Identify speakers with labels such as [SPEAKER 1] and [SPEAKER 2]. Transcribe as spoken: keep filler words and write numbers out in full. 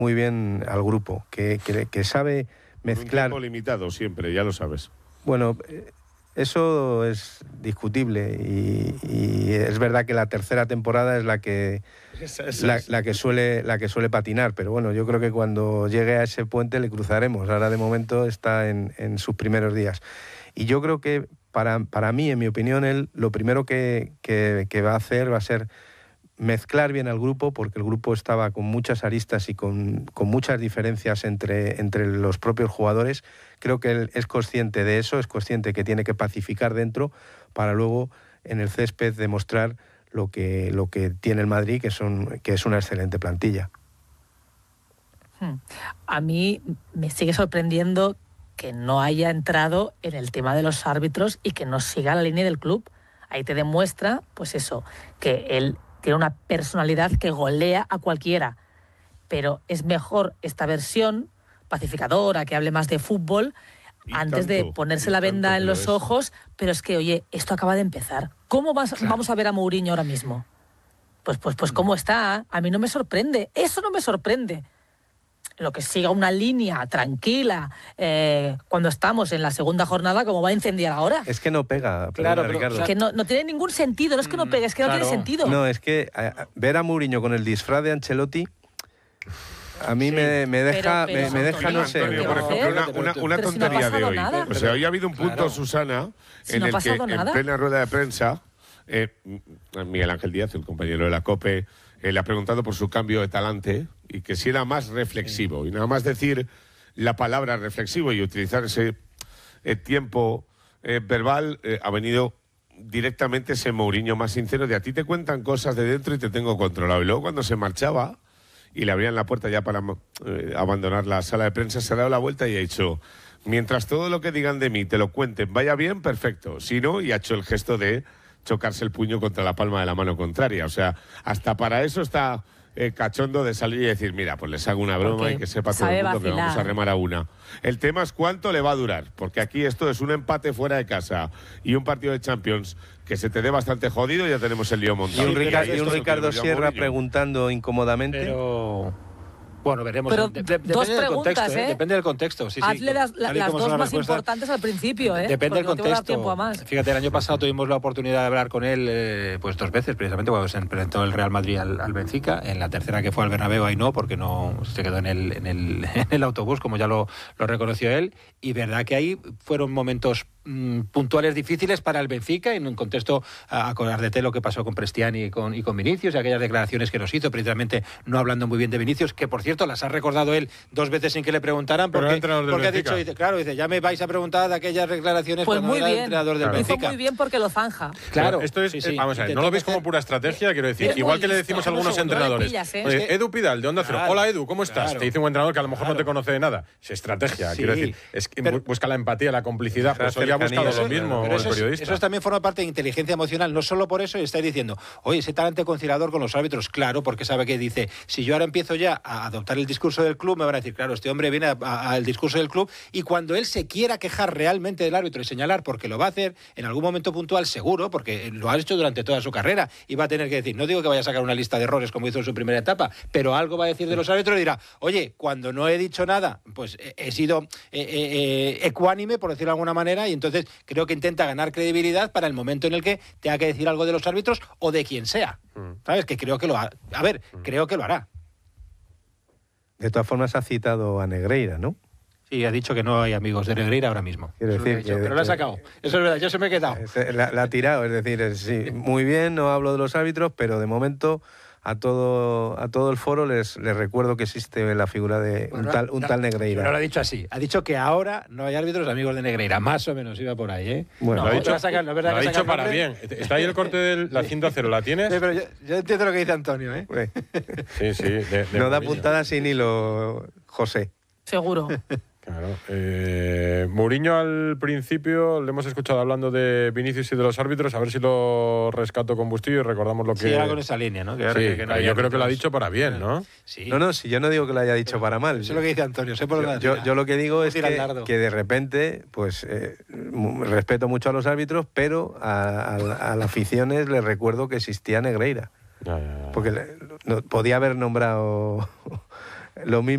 [SPEAKER 1] muy bien al grupo, que, que, que sabe mezclar...
[SPEAKER 2] Un tiempo limitado siempre, ya lo sabes.
[SPEAKER 1] Bueno, eso es discutible y, y es verdad que la tercera temporada es la que esa, esa la, es. la que suele la que suele patinar, pero bueno, yo creo que cuando llegue a ese puente le cruzaremos. Ahora de momento está en, en sus primeros días. Y yo creo que para, para mí, en mi opinión, él lo primero que, que, que va a hacer va a ser mezclar bien al grupo, porque el grupo estaba con muchas aristas y con, con muchas diferencias entre, entre los propios jugadores. Creo que él es consciente de eso, es consciente que tiene que pacificar dentro para luego en el césped demostrar lo que, lo que tiene el Madrid, que, son, que es una excelente plantilla.
[SPEAKER 3] A mí me sigue sorprendiendo que no haya entrado en el tema de los árbitros y que no siga la línea del club. Ahí te demuestra, pues eso, que él tiene una personalidad que golea a cualquiera, pero es mejor esta versión pacificadora, que hable más de fútbol, y antes tanto, de ponerse la venda en los ojos, pero es que, oye, esto acaba de empezar. ¿Cómo vas, claro. vamos a ver a Mourinho ahora mismo? Pues, pues, pues cómo está, a mí no me sorprende, eso no me sorprende. Lo que siga una línea tranquila, eh, cuando estamos en la segunda jornada, como va a incendiar ahora.
[SPEAKER 1] Es que no pega,
[SPEAKER 4] claro, pero,
[SPEAKER 1] Ricardo.
[SPEAKER 3] Es que no, no tiene ningún sentido, no es que no pegue, es que claro. no tiene sentido.
[SPEAKER 1] No, es que a, a, ver a Mourinho con el disfraz de Ancelotti, a mí sí. me, me deja, pero, pero, me, me deja no sé.
[SPEAKER 2] Antonio, por ejemplo, una, una, una tontería si no de hoy.
[SPEAKER 3] Nada.
[SPEAKER 2] O sea, hoy ha habido un punto, claro. Susana,
[SPEAKER 3] si
[SPEAKER 2] en
[SPEAKER 3] no
[SPEAKER 2] el que
[SPEAKER 3] nada.
[SPEAKER 2] en plena rueda de prensa, eh, Miguel Ángel Díaz, el compañero de la COPE, eh, le ha preguntado por su cambio de talante y que si era más reflexivo. Sí. Y nada más decir la palabra reflexivo y utilizar ese eh, tiempo eh, verbal, eh, ha venido directamente ese Mourinho más sincero de a ti te cuentan cosas de dentro y te tengo controlado. Y luego cuando se marchaba y le abrían la puerta ya para eh, abandonar la sala de prensa, se ha dado la vuelta y ha dicho: mientras todo lo que digan de mí te lo cuenten vaya bien, perfecto. Si no, y ha hecho el gesto de chocarse el puño contra la palma de la mano contraria. O sea, hasta para eso está eh, cachondo de salir y decir, mira, pues les hago una broma porque y que sepa todo el mundo vacilar. Que vamos a remar a una. El tema es cuánto le va a durar, porque aquí esto es un empate fuera de casa y un partido de Champions que se te dé bastante jodido, ya tenemos el lío montado.
[SPEAKER 1] Y un, Rica y un Ricardo Sierra Mourinho preguntando incómodamente.
[SPEAKER 4] Pero... Bueno, veremos.
[SPEAKER 3] Pero
[SPEAKER 4] de, de,
[SPEAKER 3] dos
[SPEAKER 4] depende
[SPEAKER 3] preguntas,
[SPEAKER 4] del contexto,
[SPEAKER 3] ¿eh?
[SPEAKER 4] ¿eh? Depende del contexto. Sí,
[SPEAKER 3] Hazle
[SPEAKER 4] sí,
[SPEAKER 3] las, la, las dos más importantes al principio, ¿eh?
[SPEAKER 4] Depende del
[SPEAKER 3] no
[SPEAKER 4] contexto.
[SPEAKER 3] Tiempo a más.
[SPEAKER 4] Fíjate, el año pasado tuvimos la oportunidad de hablar con él eh, pues dos veces, precisamente cuando se enfrentó el Real Madrid al, al Benfica. En la tercera, que fue al Bernabéu, ahí no, porque no se quedó en el, en el, en el autobús, como ya lo, lo reconoció él. Y verdad que ahí fueron momentos mmm, puntuales difíciles para el Benfica, en un contexto, a acordarte lo que pasó con Prestiani y con, y con Vinicius, y aquellas declaraciones que nos hizo, precisamente no hablando muy bien de Vinicius, que por cierto las ha recordado él dos veces sin que le preguntaran, porque, porque ha dicho, dice, claro, dice, ya me vais a preguntar de aquellas declaraciones
[SPEAKER 3] pues
[SPEAKER 4] cuando
[SPEAKER 3] muy
[SPEAKER 4] era
[SPEAKER 3] bien.
[SPEAKER 4] el entrenador del
[SPEAKER 3] claro.
[SPEAKER 4] Benfica.
[SPEAKER 3] Hizo muy bien porque lo zanja.
[SPEAKER 5] Claro, claro esto es, sí, sí. Vamos a ver, no lo veis como pura estrategia, quiero decir, igual que le decimos a algunos entrenadores, pillas, ¿eh? Oye, Edu Pidal, de Onda Cero, claro, hola Edu, ¿cómo estás? Claro, te dice un entrenador que a lo mejor claro. no te conoce de nada, es estrategia, sí, quiero decir, es que pero, busca la empatía, la complicidad, pues hoy ha buscado eso, lo mismo
[SPEAKER 4] pero
[SPEAKER 5] el
[SPEAKER 4] eso
[SPEAKER 5] periodista.
[SPEAKER 4] Es, eso también forma parte de inteligencia emocional, no solo por eso, y estáis diciendo, oye, ese talante conciliador con los árbitros, claro, porque sabe que dice, si yo ahora empiezo ya a adoptar el discurso del club, me van a decir, claro, este hombre viene al discurso del club, y cuando él se quiera quejar realmente del árbitro y señalar, porque lo va a hacer en algún momento puntual seguro, porque lo ha hecho durante toda su carrera, y va a tener que decir, no digo que vaya a sacar una lista de errores como hizo en su primera etapa, pero algo va a decir de los árbitros y dirá, oye, cuando no he dicho nada, pues he sido eh, eh, ecuánime, por decirlo de alguna manera, y entonces creo que intenta ganar credibilidad para el momento en el que tenga que decir algo de los árbitros o de quien sea. ¿Sabes? Que creo que lo hará. A ver, creo que lo hará.
[SPEAKER 1] De todas formas ha citado a Negreira, ¿no?
[SPEAKER 4] Sí, ha dicho que no hay amigos de Negreira ahora mismo.
[SPEAKER 1] Quiero decir
[SPEAKER 4] dicho,
[SPEAKER 1] que,
[SPEAKER 4] pero lo ha sacado. Eso es verdad, yo se me he quedado.
[SPEAKER 1] La, la ha tirado, es decir, es, sí, muy bien, no hablo de los árbitros, pero de momento a todo a todo el foro les, les recuerdo que existe la figura de bueno, un tal un no, tal Negreira.
[SPEAKER 4] Pero lo ha dicho así, ha dicho que ahora no hay árbitros amigos de Negreira, más o menos iba por ahí, ¿eh?
[SPEAKER 5] Bueno, no, lo ha dicho,
[SPEAKER 4] sacar, no, ¿verdad
[SPEAKER 5] lo
[SPEAKER 4] que
[SPEAKER 5] ha dicho para bien. Está ahí el corte de la cinta cero, ¿la tienes?
[SPEAKER 4] Sí, pero yo, yo entiendo lo que dice Antonio, ¿eh?
[SPEAKER 5] Sí, sí. De, de
[SPEAKER 1] no da puntada sin hilo, José.
[SPEAKER 3] Seguro.
[SPEAKER 5] Claro. Eh, Mourinho al principio le hemos escuchado hablando de Vinicius y de los árbitros, a ver si lo rescato con Bustillo y recordamos lo que...
[SPEAKER 4] Sí, era con esa línea, ¿no? Que
[SPEAKER 5] sí,
[SPEAKER 4] que, que no
[SPEAKER 5] yo creo que lo ha dicho para bien, ¿no?
[SPEAKER 1] Sí. No, no, si yo no digo que lo haya dicho para mal.
[SPEAKER 4] Eso es lo que dice Antonio, sé por
[SPEAKER 1] yo, yo, yo lo que digo es que, que de repente, pues, eh, respeto mucho a los árbitros, pero a, a, a las aficiones les recuerdo que existía Negreira. Ya, ya, ya. Porque le, no, podía haber nombrado lo mismo.